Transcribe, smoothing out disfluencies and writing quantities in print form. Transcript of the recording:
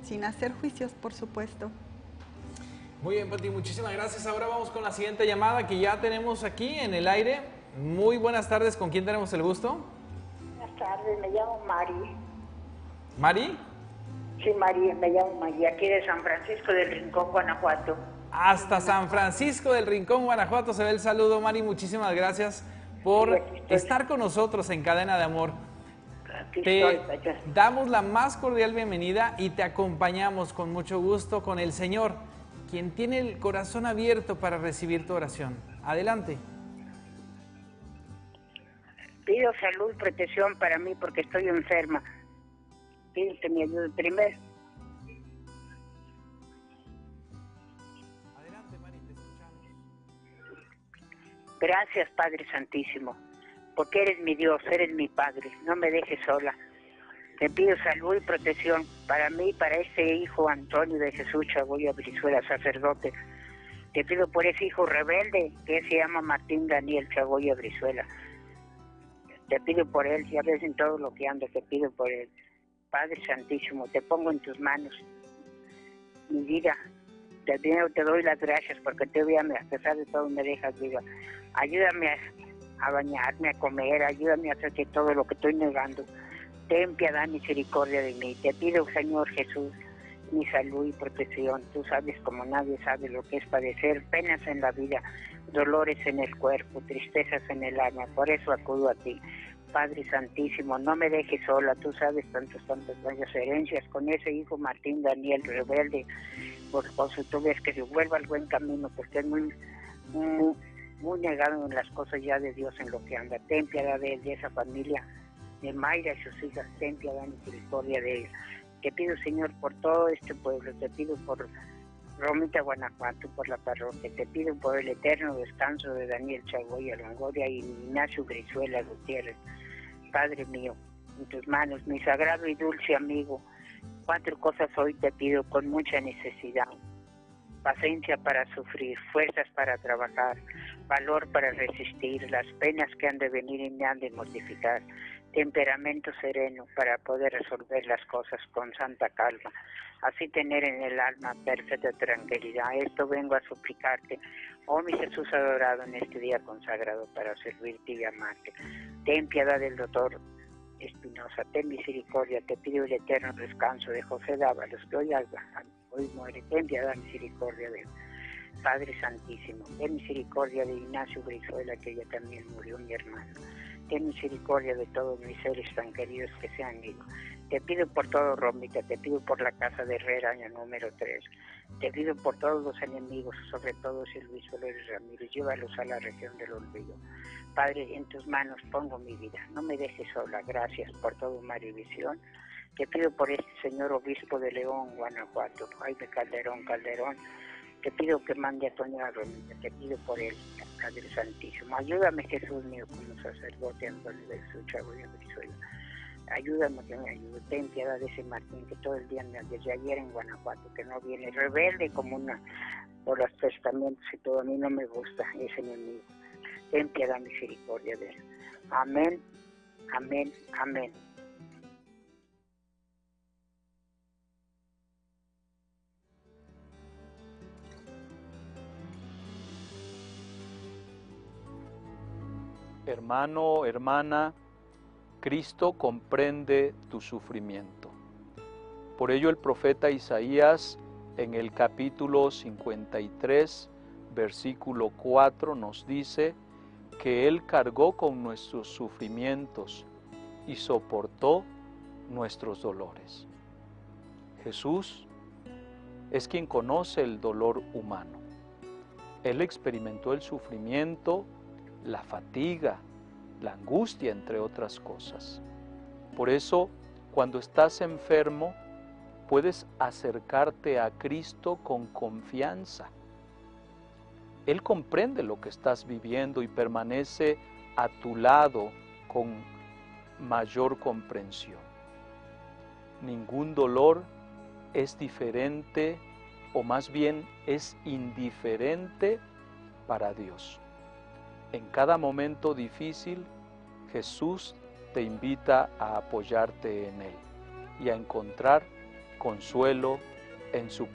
sin hacer juicios, por supuesto. Muy bien, Pati, muchísimas gracias. Ahora vamos con la siguiente llamada que ya tenemos aquí en el aire. Muy buenas tardes, ¿con quién tenemos el gusto? Buenas tardes, me llamo Mari. ¿Mari? Sí, María, me llamo María, aquí de San Francisco del Rincón, Guanajuato. Hasta San Francisco del Rincón, Guanajuato, se ve el saludo, Mari. Muchísimas gracias por estar con nosotros en Cadena de Amor. Te damos la más cordial bienvenida y te acompañamos con mucho gusto con el Señor, quien tiene el corazón abierto para recibir tu oración. Adelante. Pido salud, protección para mí porque estoy enferma. Pido que me ayude primero. Adelante, Mari, te escuchamos. Gracias, Padre Santísimo, porque eres mi Dios, eres mi Padre. No me dejes sola. Te pido salud y protección para mí, para este hijo Antonio de Jesús Chagoya Brizuela, sacerdote. Te pido por ese hijo rebelde que se llama Martín Daniel Chagoya Brizuela. Te pido por él, ya ves en todo lo que ando, te pido por él. Padre Santísimo, te pongo en tus manos mi vida. Te doy las gracias porque a pesar de todo me dejas viva. Ayúdame a bañarme, a comer, ayúdame a hacer que todo lo que estoy negando. Ten piedad, misericordia de mí. Te pido, Señor Jesús, mi salud y protección. Tú sabes como nadie sabe lo que es padecer penas en la vida, dolores en el cuerpo, tristezas en el alma. Por eso acudo a ti. Padre Santísimo, no me dejes sola. Tú sabes tantas varias herencias con ese hijo Martín Daniel rebelde. Por eso tú ves que se vuelva al buen camino, porque es muy negado en las cosas ya de Dios en lo que anda. Ten piedad de él, de esa familia, de Mayra y sus hijas, ten piedad y misericordia de ella. Te pido, Señor, por todo este pueblo, te pido por Romita, Guanajuato, por la parroquia, te pido por el eterno descanso de Daniel Chagoya Longoria y Ignacio Brizuela Gutiérrez. Padre mío, en tus manos, mi sagrado y dulce amigo, 4 cosas hoy te pido con mucha necesidad. Paciencia para sufrir, fuerzas para trabajar, valor para resistir las penas que han de venir y me han de mortificar, temperamento sereno para poder resolver las cosas con santa calma, así tener en el alma perfecta tranquilidad. Esto vengo a suplicarte, oh mi Jesús adorado, en este día consagrado para servirte y amarte. Ten piedad del doctor Espinosa, ten misericordia, te pido el eterno descanso de José Dávalos, que hoy muere. Ten piedad, misericordia de él. Padre Santísimo, ten misericordia de Ignacio Brizuela, que ella también murió, mi hermano. Ten misericordia de todos mis seres tan queridos que se han ido. Te pido por todo, Romita, te pido por la casa de Herrera, año número 3. Te pido por todos los enemigos, sobre todo si Luis Flores Ramírez, llévalos a la región del olvido. Padre, en tus manos pongo mi vida, no me dejes sola. Gracias por todo, Marivisión. Te pido por este señor obispo de León, Guanajuato, Jaime Calderón. Te pido que mande a Toño Romita, te pido por él, Padre Santísimo. Ayúdame, Jesús mío, como sacerdote Antonio de Jesús Chagoya Brizuela. Ayúdame, que me ayude. Ten piedad de ese Martín que todo el día, desde ayer en Guanajuato, que no viene, rebelde como una por los testamentos y todo. A mí no me gusta ese enemigo. Ten piedad, misericordia de él. Amén, amén, amén. Hermano, hermana, Cristo comprende tu sufrimiento. Por ello el profeta Isaías en el capítulo 53, versículo 4 nos dice que Él cargó con nuestros sufrimientos y soportó nuestros dolores. Jesús es quien conoce el dolor humano. Él experimentó el sufrimiento, la fatiga, la angustia, entre otras cosas. Por eso, cuando estás enfermo, puedes acercarte a Cristo con confianza. Él comprende lo que estás viviendo y permanece a tu lado con mayor comprensión. Ningún dolor es diferente, o más bien es indiferente para Dios. En cada momento difícil, Jesús te invita a apoyarte en Él y a encontrar consuelo en su